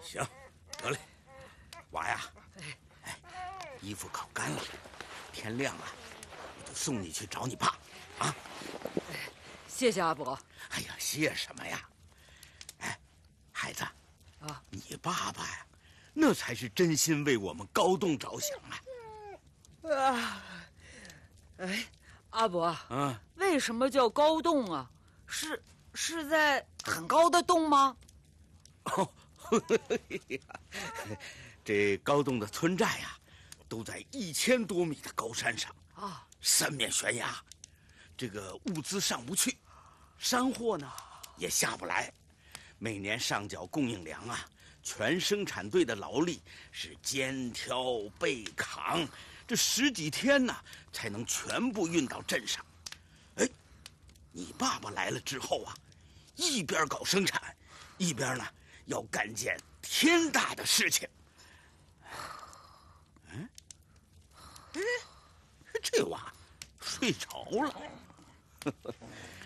行，得嘞，娃呀，衣服烤干了，天亮了，我就送你去找你爸，啊！ 谢谢阿伯。 哎呀，谢什么呀？哎，孩子， 啊， 你爸爸呀，那才是真心为我们高栋着想啊！ 哎，阿伯， 为什么叫高洞啊？是在很高的洞吗？ 哦，这高栋的村寨呀，都在1000多米的高山上啊，3面悬崖，这个物资上不去，山货呢也下不来，每年上缴供应粮啊，全生产队的劳力是肩挑背扛，这10几天呢才能全部运到镇上。哎，你爸爸来了之后啊，一边搞生产，一边呢要干件天大的事情。这娃睡着了。